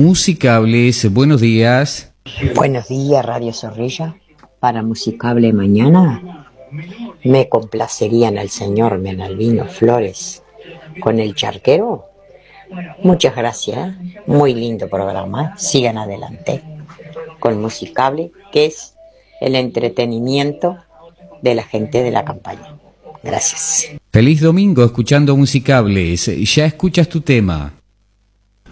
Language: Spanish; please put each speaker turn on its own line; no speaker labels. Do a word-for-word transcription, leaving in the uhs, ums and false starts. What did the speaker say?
Musicables. Buenos días.
Buenos días, Radio Zorrilla. Para Musicable mañana me complacerían al señor Menalvino Flores con El Charquero. Muchas gracias, muy lindo programa. Sigan adelante con Musicable, que es el entretenimiento de la gente de la campaña. Gracias.
Feliz domingo escuchando Musicables. Ya escuchas tu tema.